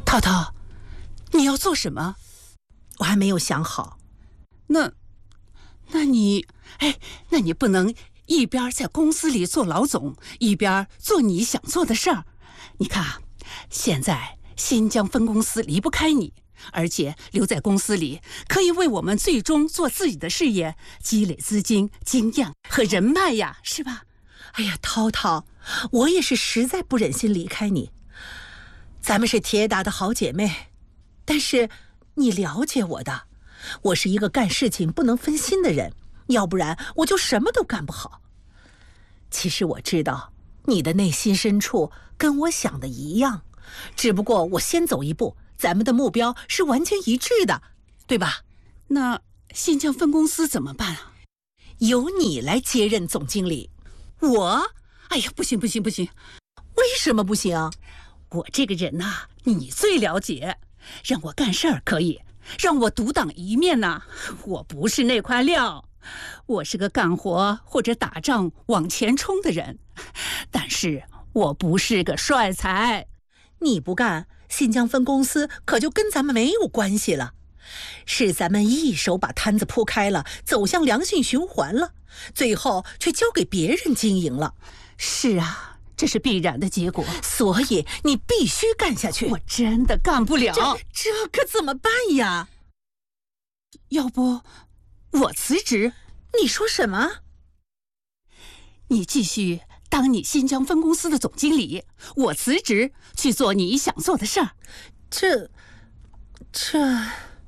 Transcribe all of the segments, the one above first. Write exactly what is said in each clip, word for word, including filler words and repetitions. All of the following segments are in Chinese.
涛涛，你要做什么？ 我还没有想好。 那，那你，哎，那你不能一边在公司里做老总，一边做你想做的事儿。你看啊，现在新疆分公司离不开你，而且留在公司里可以为我们最终做自己的事业积累资金、经验和人脉呀，是吧？ 哎呀，涛涛，我也是实在不忍心离开你。咱们是铁打的好姐妹，但是你了解我的，我是一个干事情不能分心的人，要不然我就什么都干不好。其实我知道你的内心深处跟我想的一样，只不过我先走一步，咱们的目标是完全一致的，对吧？ 那新疆分公司怎么办啊？ 由你来接任总经理。 我？哎呀，不行不行不行！ 为什么不行？ 我这个人呐、啊，你最了解。让我干事儿可以，让我独当一面呐、啊，我不是那块料。我是个干活或者打仗往前冲的人，但是我不是个帅才。 你不干，新疆分公司可就跟咱们没有关系了。是咱们一手把摊子铺开了，走向良性循环了，最后却交给别人经营了。 是啊，这是必然的结果， 所以你必须干下去。 我真的干不了。 这这可怎么办呀？ 要不我辞职？ 你说什么？ 你继续当你新疆分公司的总经理，我辞职去做你想做的事儿。 这这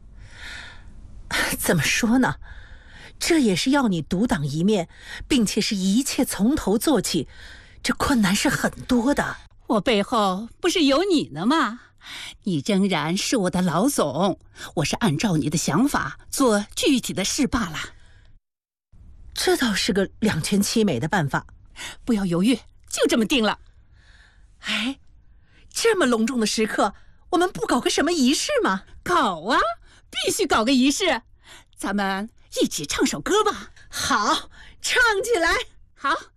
怎么说呢？这也是要你独当一面，并且是一切从头做起，这困难是很多的。 我背后不是有你呢吗？你仍然是我的老总，我是按照你的想法做具体的事罢了。 这倒是个两全其美的办法。 不要犹豫，就这么定了。 哎，这么隆重的时刻，我们不搞个什么仪式吗？ 搞啊，必须搞个仪式。咱们一起唱首歌吧。 好，唱起来。 好。